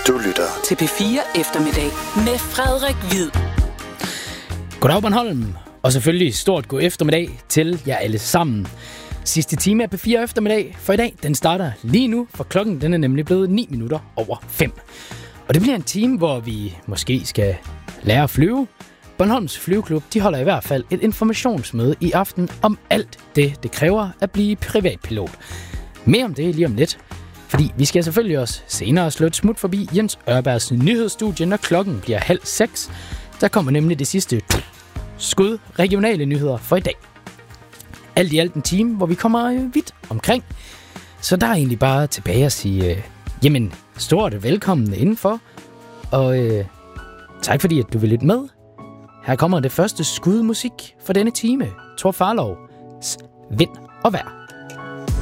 Du lytter til P4 Eftermiddag med Frederik Hvid. Goddag Bornholm, og selvfølgelig stort god eftermiddag til jer alle sammen. Sidste time af P4 Eftermiddag for i dag, den starter lige nu, for klokken den er nemlig blevet 5:09. Og det bliver en time, hvor vi måske skal lære at flyve. Bornholms Flyveklub, de holder i hvert fald et informationsmøde i aften om alt det kræver at blive privatpilot. Mere om det lige om lidt. Fordi vi skal selvfølgelig også senere slå et smut forbi Jens Ørbergs nyhedsstudie, når klokken bliver 5:30. Der kommer nemlig det sidste skud regionale nyheder for i dag. Alt i alt en time, hvor vi kommer vidt omkring. Så der er egentlig bare tilbage at sige, jamen, stort velkommen indenfor. Og tak fordi, at du vil lytte med. Her kommer det første skud musik for denne time. Tor Farlows Vind og Vejr.